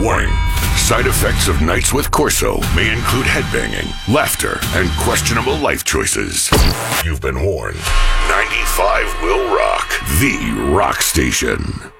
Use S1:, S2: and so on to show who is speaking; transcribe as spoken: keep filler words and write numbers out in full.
S1: Warning. Side effects of nights with Corso may include headbanging, laughter, and questionable life choices. You've been warned. ninety-five will rock. The rock station.